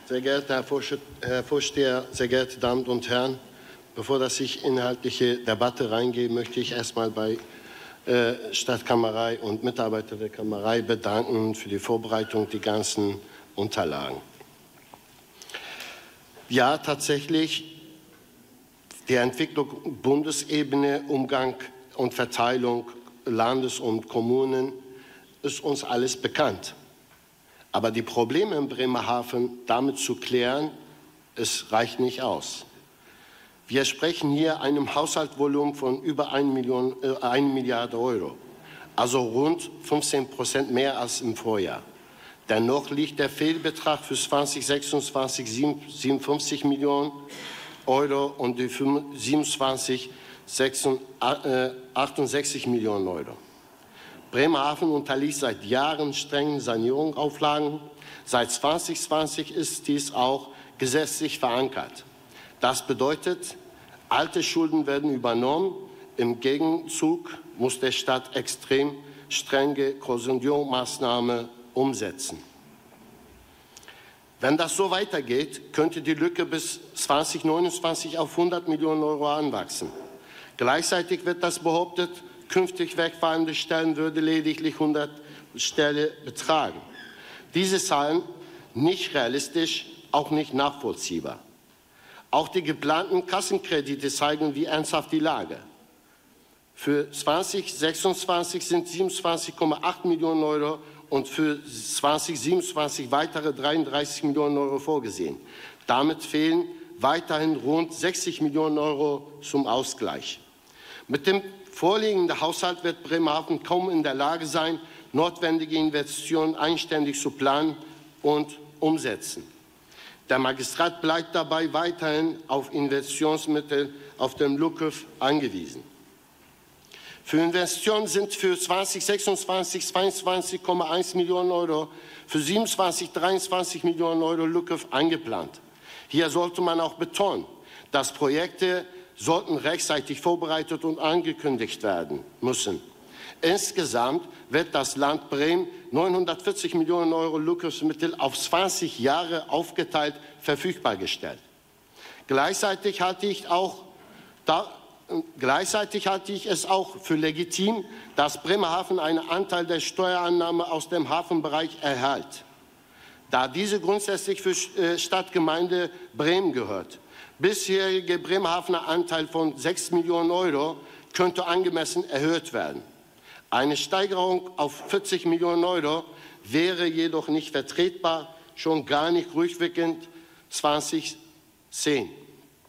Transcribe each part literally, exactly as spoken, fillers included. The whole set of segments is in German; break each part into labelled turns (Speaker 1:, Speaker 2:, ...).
Speaker 1: Sehr geehrter Herr Vorsteher, sehr geehrte Damen und Herren, bevor dass ich inhaltliche Debatte reingehe, möchte ich erstmal bei äh, Stadtkämmerei und Mitarbeiter der Kämmerei bedanken für die Vorbereitung der ganzen Unterlagen. Ja, tatsächlich, die Entwicklung Bundesebene, Umgang und Verteilung Landes- und Kommunen ist uns alles bekannt. Aber die Probleme in Bremerhaven damit zu klären, es reicht nicht aus. Wir sprechen hier einem Haushaltsvolumen von über eine Million, äh, eine Milliarde Euro, also rund fünfzehn Prozent mehr als im Vorjahr. Dennoch liegt der Fehlbetrag für zwanzig sechsundzwanzig siebenundfünfzig Millionen Euro und die siebenundzwanzig achtundsechzig Millionen Euro. Bremerhaven unterliegt seit Jahren strengen Sanierungsauflagen. Seit zwanzig zwanzig ist dies auch gesetzlich verankert. Das bedeutet, alte Schulden werden übernommen. Im Gegenzug muss der Staat extrem strenge Konsolidierungsmaßnahmen umsetzen. Wenn das so weitergeht, könnte die Lücke bis zwanzig neunundzwanzig auf hundert Millionen Euro anwachsen. Gleichzeitig wird das behauptet, künftig wegfallende Stellen würde lediglich hundert Stellen betragen. Diese Zahlen nicht realistisch, auch nicht nachvollziehbar. Auch die geplanten Kassenkredite zeigen, wie ernsthaft die Lage. Für zwanzig sechsundzwanzig sind siebenundzwanzig Komma acht Millionen Euro und für zwanzig siebenundzwanzig weitere dreiunddreißig Millionen Euro vorgesehen. Damit fehlen weiterhin rund sechzig Millionen Euro zum Ausgleich. Mit dem vorliegenden Haushalt wird Bremerhaven kaum in der Lage sein, notwendige Investitionen einständig zu planen und umsetzen. Der Magistrat bleibt dabei weiterhin auf Investitionsmittel auf dem Luckhof angewiesen. Für Investitionen sind für zwanzig sechsundzwanzig zweiundzwanzig Komma eins Millionen Euro, für siebenundzwanzig dreiundzwanzig Millionen Euro Luckhof eingeplant. Hier sollte man auch betonen, dass Projekte sollten rechtzeitig vorbereitet und angekündigt werden müssen. Insgesamt wird das Land Bremen neunhundertvierzig Millionen Euro Luckhof-Mittel auf zwanzig Jahre aufgeteilt verfügbar gestellt. Gleichzeitig halte ich, auch, da, gleichzeitig halte ich es auch für legitim, dass Bremerhaven einen Anteil der Steuerannahme aus dem Hafenbereich erhält, da diese grundsätzlich für äh, Stadtgemeinde Bremen gehört. Bisherige Bremerhavener Anteil von sechs Millionen Euro könnte angemessen erhöht werden. Eine Steigerung auf vierzig Millionen Euro wäre jedoch nicht vertretbar, schon gar nicht rückwirkend zweitausendzehn.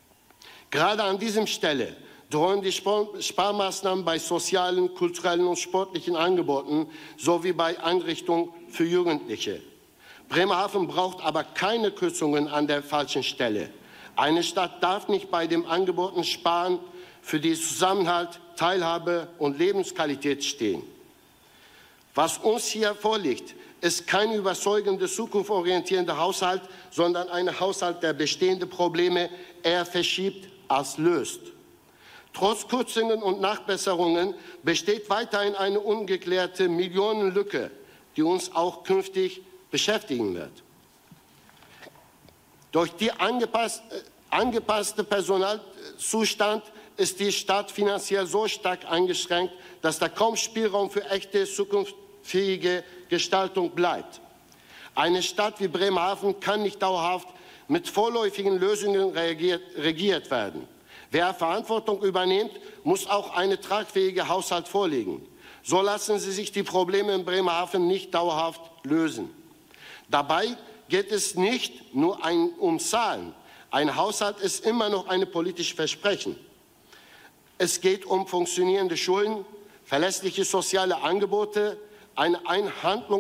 Speaker 1: Gerade an dieser Stelle drohen die Sparmaßnahmen bei sozialen, kulturellen und sportlichen Angeboten sowie bei Einrichtungen für Jugendliche. Bremerhaven braucht aber keine Kürzungen an der falschen Stelle. Eine Stadt darf nicht bei den Angeboten sparen, für die Zusammenhalt, Teilhabe und Lebensqualität stehen. Was uns hier vorliegt, ist kein überzeugender, zukunftsorientierender Haushalt, sondern ein Haushalt, der bestehende Probleme eher verschiebt als löst. Trotz Kürzungen und Nachbesserungen besteht weiterhin eine ungeklärte Millionenlücke, die uns auch künftig beschäftigen wird. Durch den angepasst, äh, angepassten Personalzustand ist die Stadt finanziell so stark eingeschränkt, dass da kaum Spielraum für echte, zukunftsfähige Gestaltung bleibt. Eine Stadt wie Bremerhaven kann nicht dauerhaft mit vorläufigen Lösungen reagiert, regiert werden. Wer Verantwortung übernimmt, muss auch einen tragfähigen Haushalt vorlegen. So lassen Sie sich die Probleme in Bremerhaven nicht dauerhaft lösen. Dabei geht es nicht nur ein, um Zahlen. Ein Haushalt ist immer noch ein politisches Versprechen. Es geht um funktionierende Schulen, verlässliche soziale Angebote, eine Einhandlung